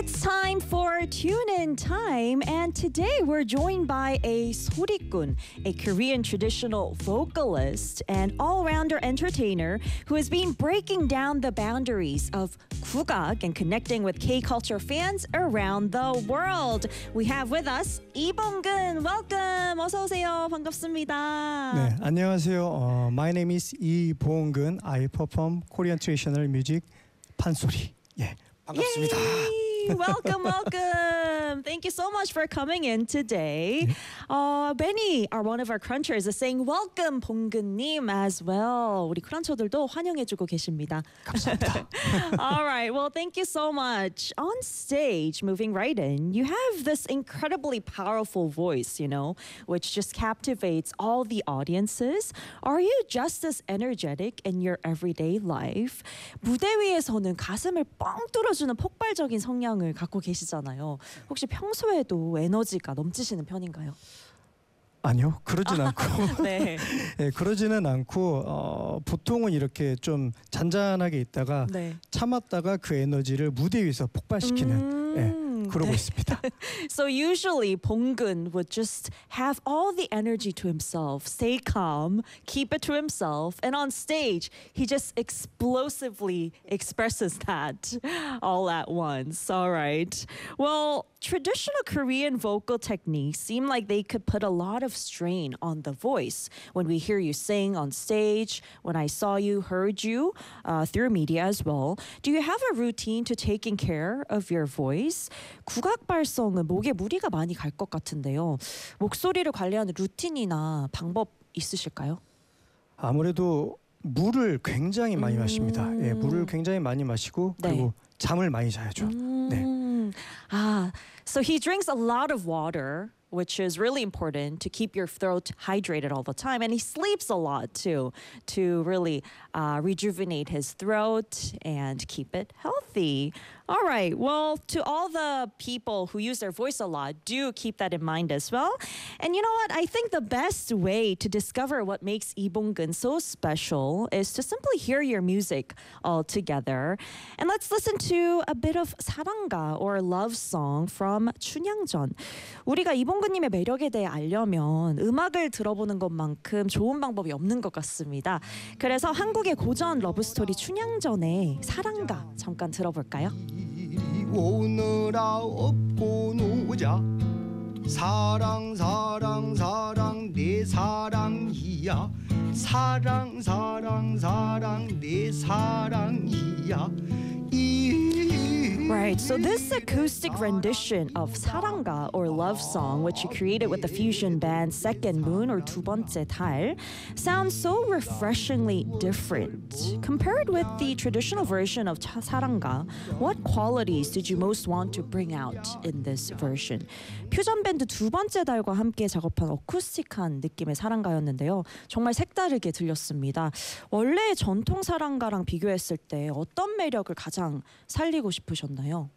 It's time for Tune In Time, and today we're joined by a 소리꾼, a Korean traditional vocalist and all-rounder entertainer who has been breaking down the boundaries of 국악 and connecting with K-culture fans around the world. We have with us 이봉근. Welcome. 어서 오세요. 반갑습니다. 네, 안녕하세요. My name is 이봉근. I perform Korean traditional music 판소리. 예, 반갑습니다. Yay! Welcome. Thank you so much for coming in today. Benny, one of our crunchers, is saying welcome, 봉근님, as well. 우리 크런처들도 환영해주고 계십니다. 감사합니다. All right. Well, thank you so much. On stage, moving right in, you have this incredibly powerful voice, which just captivates all the audiences. Are you just as energetic in your everyday life? 무대 위에서는 가슴을 뻥 뚫어주는 폭발적인 성량을 갖고 계시잖아요. 혹시 평소에도 에너지가 넘치시는 편인가요? 아니요, 그러진 않고. 네. 네, 그러지는 않고 보통은 이렇게 좀 잔잔하게 있다가 네. 참았다가 그 에너지를 무대 위에서 폭발시키는 그러고 있습니다. So usually 봉근 would just have all the energy to himself, stay calm, keep it to himself, and on stage he just explosively expresses that all at once. All right. Well, traditional Korean vocal techniques seem like they could put a lot of strain on the voice. When we hear you sing on stage, when I saw you, heard you through media as well, do you have a routine to taking care of your voice? 국악 발성은 목에 무리가 많이 갈 것 같은데요. 목소리를 관리하는 루틴이나 방법 있으실까요? 아무래도 물을 굉장히 많이 마십니다. 예, 물을 굉장히 많이 마시고 그리고 잠을 많이 자야죠. 네. So he drinks a lot of water, which is really important to keep your throat hydrated all the time. And he sleeps a lot too, to really rejuvenate his throat and keep it healthy. All right. Well, to all the people who use their voice a lot, do keep that in mind as well. And you know what? I think the best way to discover what makes 이봉근 so special is to simply hear your music all together. And let's listen to a bit of 사랑가 or love song from 춘향전. 우리가 이봉근님의 매력에 대해 알려면 음악을 들어보는 것만큼 좋은 방법이 없는 것 같습니다. 그래서 한국의 고전 러브스토리 춘향전의 사랑가 잠깐 들어볼까요? 오느라 업고 노자 사랑 사랑 사랑 내 사랑이야 사랑 사랑 사랑 내 사랑이야 Right, so this acoustic rendition of 사랑가 or love song, which you created with the fusion band Second Moon or 두 번째 달, sounds so refreshingly different. Compared with the traditional version of 사랑가, what qualities did you most want to bring out in this version? 퓨전 밴드 두 번째 달과 함께 작업한 어쿠스틱한 느낌의 사랑가였는데요. 정말 색다르게 들렸습니다. 원래 전통 사랑가랑 비교했을 때 어떤 매력을 가장 살리고 싶으셨나요?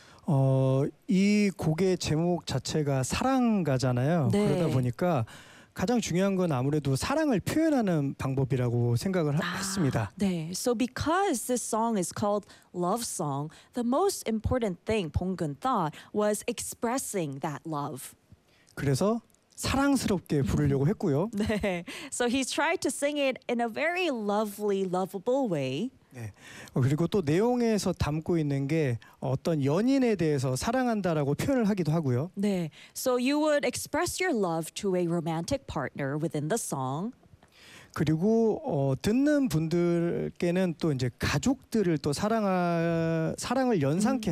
이 곡의 제목 자체가 사랑가잖아요. 네. 그러다 보니까 가장 중요한 건 아무래도 사랑을 표현하는 방법이라고 생각을 했습니다. 네. So because this song is called love song, the most important thing 봉근 thought was expressing that love. 그래서 사랑스럽게 부르려고 했고요. 네. So he's tried to sing it in a very lovely, lovable way. 네. 그리고 또 내용에서 담고 있는 게 어떤 연인에 대해서 사랑한다라고 표현을 하기도 하고요. 네. So you would express your love to a romantic partner within the song. 그리고 듣는 분들께는 또 이제 가족들을 또 사랑을 연상케